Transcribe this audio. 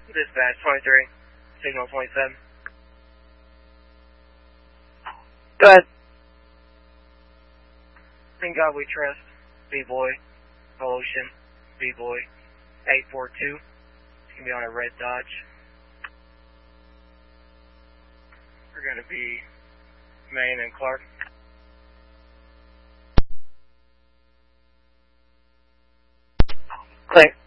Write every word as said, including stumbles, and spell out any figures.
Dispatch twenty-three, signal twenty-seven. Go ahead. In God we trust, B-Boy, Evolution, B-Boy, eight four two. It's going to be on a red Dodge. We're going to be Main and Clark. Clear.